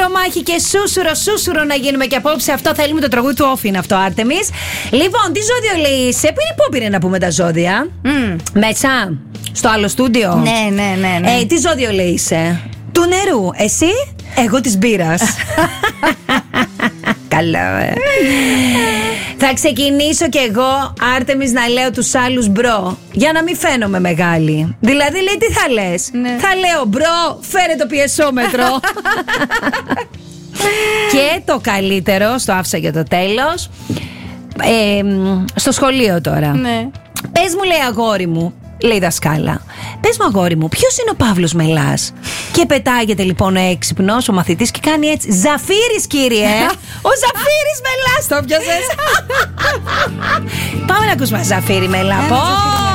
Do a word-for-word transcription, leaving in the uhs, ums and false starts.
μάχη και σούσουρο, σούσουρο να γίνουμε και απόψε. Αυτό θέλουμε, το τραγούδι του Όφη είναι αυτό, Άρτεμις. Λοιπόν, τι ζώδιο λέει είσαι? Πού πήρε να πούμε τα ζώδια? Mm. Μέσα, στο άλλο στούντιο. Ναι, ναι, ναι, ναι. Ε, τι ζώδιο λέει είσαι? Του νερού. Εσύ? Εγώ της μπύρας. Καλά, ε. Θα ξεκινήσω κι εγώ, Άρτεμις, να λέω τους άλλους μπρο, για να μην φαίνομαι μεγάλη. Δηλαδή, λέει, τι θα λες? Ναι. Θα λέω μπρο, φέρε το πιεσόμετρο. Και το καλύτερο, στο άφησα για το τέλος, ε, στο σχολείο τώρα. Ναι. Πες μου, λέει, αγόρι μου, λέει η δασκάλα, πες μου, αγόρι μου, ποιος είναι ο Παύλος Μελάς? Και πετάγεται λοιπόν ο έξυπνος, ο μαθητής, και κάνει έτσι: Ζαφύρης, κύριε! Ο Ζαφύρης Μελάς! Το πιάσες? Πάμε να ακούσουμε Ζαφύρη Μελά.